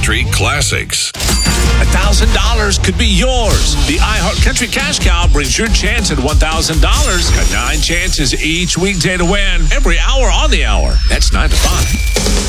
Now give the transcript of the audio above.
Country Classics. $1,000 could be yours. The iHeart Country Cash Cow brings your chance at $1,000. Got 9 chances each weekday to win every hour on the hour. That's 9 to 5.